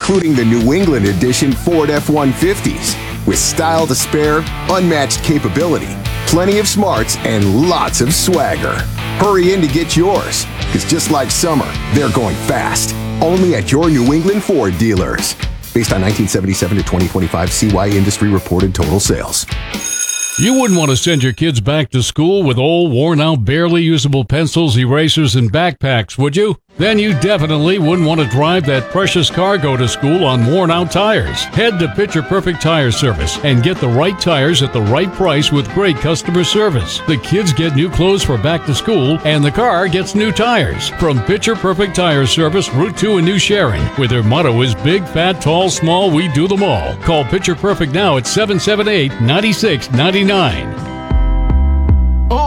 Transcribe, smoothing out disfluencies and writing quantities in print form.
including the New England edition Ford F-150s. With style to spare, unmatched capability, plenty of smarts, and lots of swagger. Hurry in to get yours, because just like summer, they're going fast. Only at your New England Ford dealers. Based on 1977 to 2025 CY industry reported total sales. You wouldn't want to send your kids back to school with old, worn-out, barely usable pencils, erasers, and backpacks, would you? Then you definitely wouldn't want to drive that precious cargo to school on worn-out tires. Head to Picture Perfect Tire Service and get the right tires at the right price with great customer service. The kids get new clothes for back to school, and the car gets new tires. From Picture Perfect Tire Service, Route 2 in New Sharon, where their motto is big, fat, tall, small, we do them all. Call Picture Perfect now at 778-9699.